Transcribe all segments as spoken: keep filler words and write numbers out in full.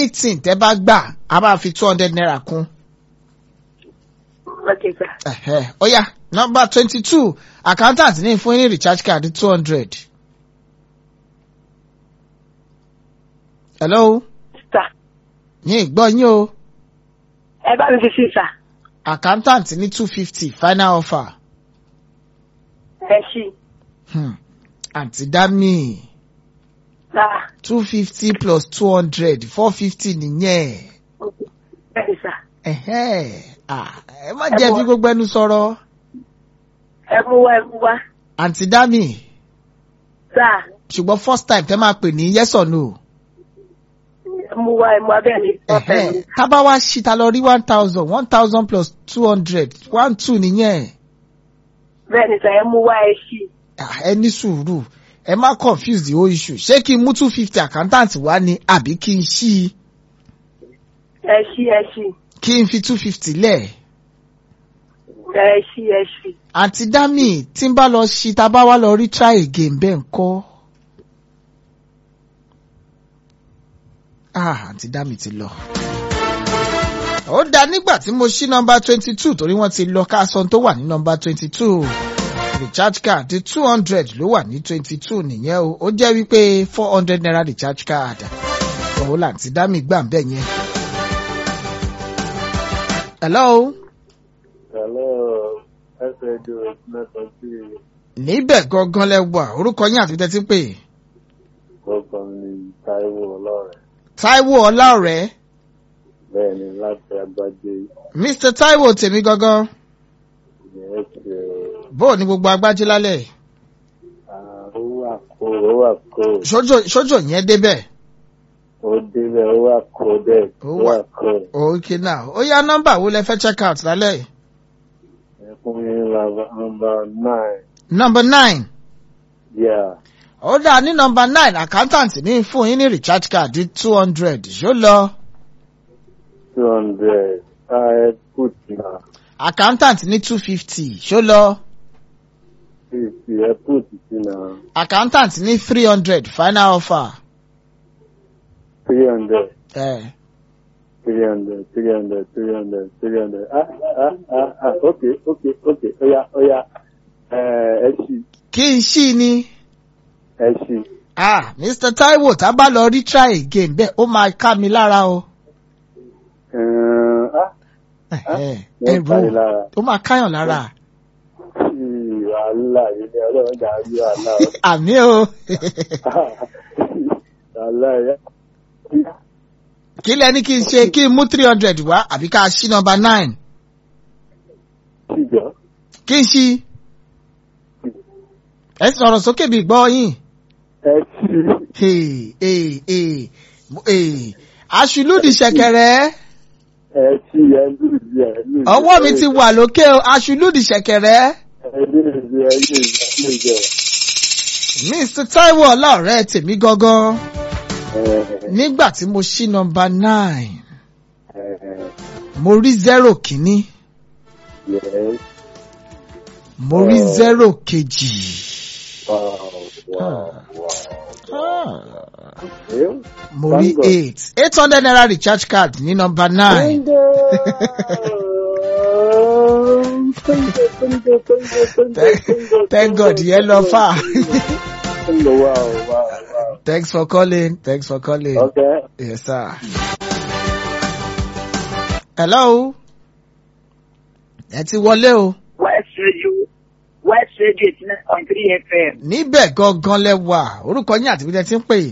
anything tẹ́ bá gbà a máa fi two hundred naira kún. Okay, sir. Ẹ̀hẹ́. Ó yá number twenty two accountant ní fún yín ní recharge card two hundred. Hello. Sir. Ní ìgbọ́ yín o. Ẹ bá mi fi sí, sir. Accountant ní two fifty final offer. Ẹ ṣí. Hmm. Àǹtí Dami. Sir. two fifty plus two hundred four fifty nìyẹn. Okay. Bẹ́ẹ̀ni, sir. Ẹ̀hẹ́. Ah, ẹ má jẹ́ fi gbogbo ẹnu sọ̀rọ̀. Ẹ mú wá, ẹ mú wá. Àǹtí Dami. Sir. Ṣùgbọ́n first time tẹ́ máa pè ní yes or no. Ẹ mú wá, ẹ mú wá bẹ́ẹ̀ ni. Ẹ̀hẹ́. Tábà wá ṣí ta lọ rí one thousand one thousand plus two hundred one two nìyẹn. Bẹ́ẹ̀ni, sir. Ẹ mú wá, ẹ ṣí. Ah, ẹ ní sùúrù. Ẹ má confuse the whole issue. Ṣé kí n mú two fifty accountant wá ni àbí kí n ṣí? Ẹ ṣí, ẹ ṣí. Kí n fi two fifty lẹ̀? Ẹ ṣí, ẹ ṣí. Àǹtí Dami tí n bá lọ ṣí ta bá wá lọ rí try again bẹ́ẹ̀ ńkọ́. Ah, Àǹtí Dami ti lọ. Ó dá nígbà tí mo ṣí nọ́mbà twenty two torí wọ́n ti lọ káàsán tó wà ní nọ́mbà twenty two. Recharge card two hundred ló wà ní twenty two nìyẹn o. Ó jẹ́ wípé four hundred naira recharge card. Òun làǹtí Dami gbà ń bẹ̀ yẹn. Hello. Hello, S A D O mẹ́tọ̀ sí. Níbẹ̀ gangan lẹ́wà orúkọ yín àti tẹ́tí pé. Orúkọ mi ni Táíwò Ọlọ́rẹ̀. Táíwò Ọlọ́rẹ̀. Bẹ́ẹ̀ni láti Agbájé. Mister Táíwò tèmi gangan. Yes, uh, Bó ni gbogbo Agbájé lálẹ́? ó wà kó, ó wà kó. Ṣójò ṣójò yẹn débẹ̀. Ó débẹ̀, ó wà kó dẹ̀, Ó ó wà- wà kó. Okay now. Ó yá nọ́mbà wo lẹ fẹ́ check out lálẹ́? Ẹ fún mi ní lava- number nine. Number nine. Yeah, Ó dà ní number nine accountant ní fún yín ní recharge card two hundred. Ṣó lọ? two hundred. I put na Accountant ní two fifty. Ṣó lọ? fifty. I put it na Accountant ní three hundred final offer. three hundred. Eh. three hundred, three hundred, three hundred, three hundred. Ah, ah, ah, ah. Okay, okay, okay. Oya, oya. Eh, ẹ ṣí, Kí n ṣí ni? ẹ ṣí. Ah, Mister Táíwò tá bá lọ rí try again bẹ́ẹ̀ ó máa ká mi lára o. Eh, ah, Ẹ̀hẹ́, yóò ẹ̀rù parí lára. ó máa káyàn lára. Sí, wàhálà ilé ọlọ́run dàbí wàhálà o. Àmì o. Wàhálà ẹ̀. Kí lẹ ní kí n ṣe kí n mú three hundred wá àbí ká ṣí number nine? Ṣíjọ́. Kí n ṣí? Ẹ sọ̀rọ̀ sókè bí gbọ́ yín. Ẹ ṣí. Hey, hey, hey, hey. Aṣùlùdì ṣẹ̀kẹ̀rẹ̀. Ẹ ṣí, ẹ lùzì, ẹ lùzì. Ọwọ́ mi ti wà lókè o, aṣùlùdì ṣẹ̀kẹ̀rẹ̀. Ẹ lùzì, ẹ lùzì, ẹ lùzì. Mister Táíwò Ọlọ́rẹ̀ tèmi gangan. Eh, Nígbà tí mo ṣí number nine, eh, mo rí zero kìíní, yes. mo rí Oh. zero kejì, Wow, wow, wow. ah, Yeah. mo rí Thank God. eight. eight hundred naira recharge card ní number nine. Thank God, yẹn lọ fà. Wow, wow, wow. Thanks for calling. Thanks for calling. Okay. Yes, sir. Hello. Ẹ ti wọlé o. West Radio, West Radio eighty nine point three F M. Níbẹ̀ gangan lẹ wà. Orúkọ yín àti ibi tí ń pè.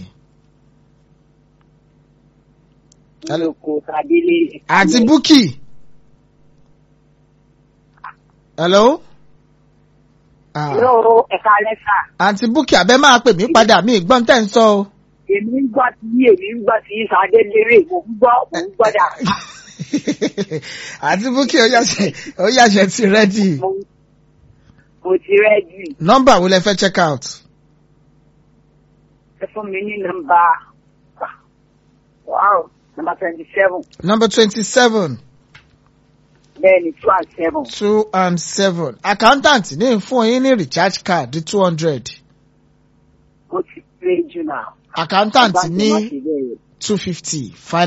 Hello. Olùkọ́ Tadélé. Àti Búkì. Hello. Ah. Yóò ẹ̀ka lẹ́sà. Àǹtí Búkì abẹ́ máa pè mí padà mí gbọ́n tẹ́ ń sọ o. Èmi ń gbọ́ tí èmi ń gbọ́ tí Sàdé lérè, mò ń gbọ́, mò ń gbọ́ dà. Àǹtí Búkì ó yàṣẹ ó yàṣẹ ti rẹ́dì. Mo mo ti rẹ́dì. Nọ́mbà wo lẹ fẹ́ check out? Ẹ fún mi ní nọ́mbà, wow, nọ́mbà twenty seven. Number twenty-seven. Bẹ́ẹ̀ni two and seven. Two and seven. Accountant ní fún yín ní recharge card two hundred. Mo ti pé jù náà. Accountant Bá ti má ní ṣe bẹ́ẹ̀. two fifty.